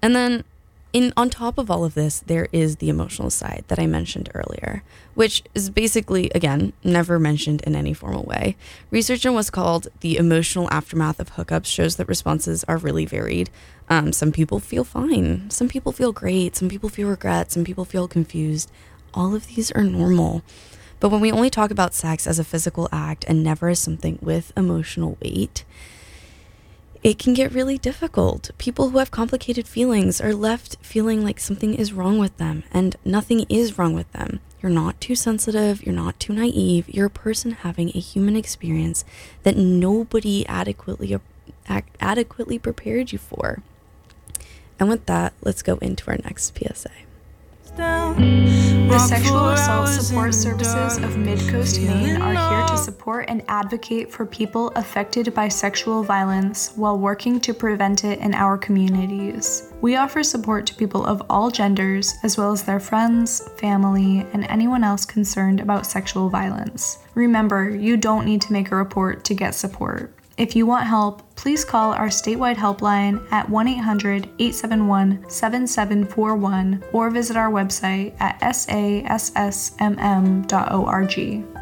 And then on top of all of this, there is the emotional side that I mentioned earlier, which is basically, again, never mentioned in any formal way. Research on what's called the emotional aftermath of hookups shows that responses are really varied. Some people feel fine. Some people feel great. Some people feel regret. Some people feel confused. All of these are normal. But when we only talk about sex as a physical act and never as something with emotional weight, it can get really difficult. People who have complicated feelings are left feeling like something is wrong with them, and nothing is wrong with them. You're not too sensitive. You're not too naive. You're a person having a human experience that nobody adequately prepared you for. And with that, let's go into our next PSA. The Sexual Assault Support Services of Midcoast, Maine are here to support and advocate for people affected by sexual violence while working to prevent it in our communities. We offer support to people of all genders, as well as their friends, family, and anyone else concerned about sexual violence. Remember, you don't need to make a report to get support. If you want help, please call our statewide helpline at 1-800-871-7741 or visit our website at sassmm.org.